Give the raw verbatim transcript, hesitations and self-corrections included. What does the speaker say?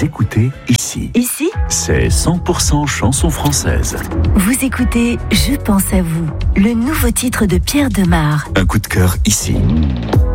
Vous écoutez ici. Ici, C'est cent pour cent chanson française. vous écoutez Je pense à vous, le nouveau titre de Pierre Demar. Un coup de cœur ici.